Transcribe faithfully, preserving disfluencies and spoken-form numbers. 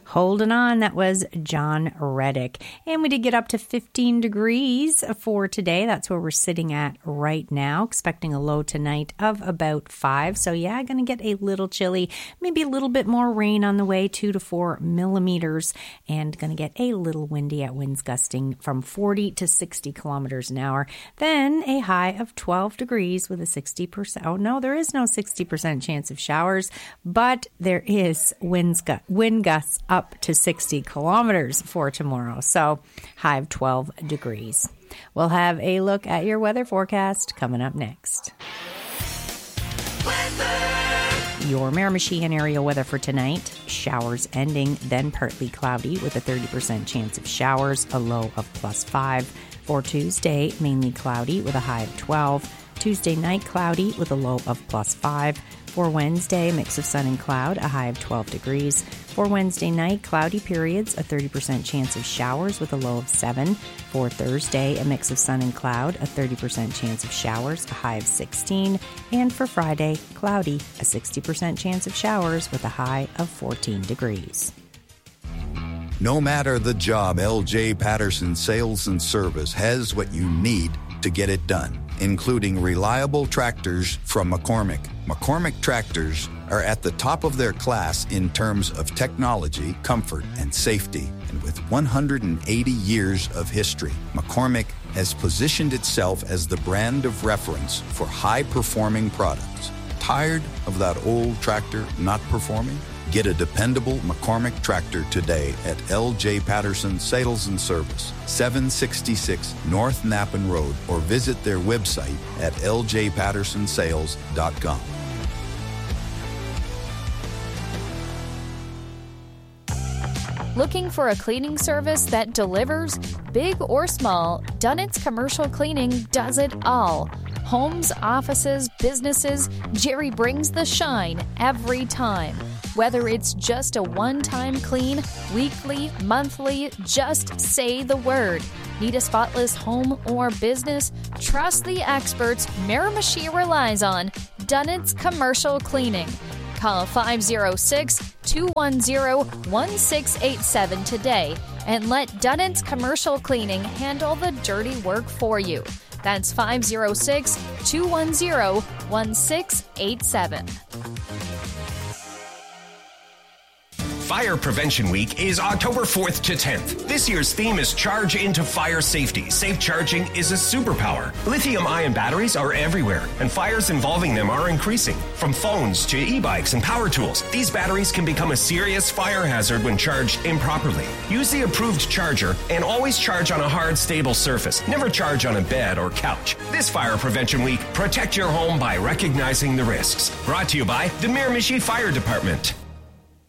Holding On, that was John Reddick. And we did get up to fifteen degrees for today. That's where we're sitting at right now, expecting a low tonight of about five. So yeah, going to get a little chilly, maybe a little bit more rain on the way, two to four millimeters, and going to get a little windy at winds gusting from forty to sixty kilometers an hour. Then a high of twelve degrees with a sixty percent. Oh no, there is no sixty percent chance of showers, but there is winds gu- wind gusts up up to sixty kilometers for tomorrow. So high of twelve degrees. We'll have a look at your weather forecast coming up next. Weather. Your Miramichi and area weather for tonight. Showers ending, then partly cloudy with a thirty percent chance of showers, a low of plus five. For Tuesday, mainly cloudy with a high of twelve. Tuesday night, cloudy with a low of plus five. For Wednesday, mix of sun and cloud, a high of twelve degrees. For Wednesday night, cloudy periods, a thirty percent chance of showers with a low of seven. For Thursday, a mix of sun and cloud, a thirty percent chance of showers, a high of sixteen. And for Friday, cloudy, a sixty percent chance of showers with a high of fourteen degrees. No matter the job, L J Patterson Sales and Service has what you need to get it done, including reliable tractors from McCormick. McCormick tractors are at the top of their class in terms of technology, comfort, and safety. And with one hundred eighty years of history, McCormick has positioned itself as the brand of reference for high-performing products. Tired of that old tractor not performing? Get a dependable McCormick tractor today at L J Patterson Sales and Service, seven sixty-six North Nappen Road, or visit their website at l j patterson sales dot com. Looking for a cleaning service that delivers? Big or small, Dunnett's Commercial Cleaning does it all. Homes, offices, businesses, Jerry brings the shine every time. Whether it's just a one-time clean, weekly, monthly, just say the word. Need a spotless home or business? Trust the experts Miramichi relies on, Dunnett's Commercial Cleaning. Call five oh six, two one oh, one six eight seven today and let Dunnett's Commercial Cleaning handle the dirty work for you. That's five oh six, two one oh, one six eight seven. Fire Prevention Week is October fourth to tenth. This year's theme is Charge into Fire Safety. Safe charging is a superpower. Lithium-ion batteries are everywhere, and fires involving them are increasing. From phones to e-bikes and power tools, these batteries can become a serious fire hazard when charged improperly. Use the approved charger and always charge on a hard, stable surface. Never charge on a bed or couch. This Fire Prevention Week, protect your home by recognizing the risks. Brought to you by the Miramichi Fire Department.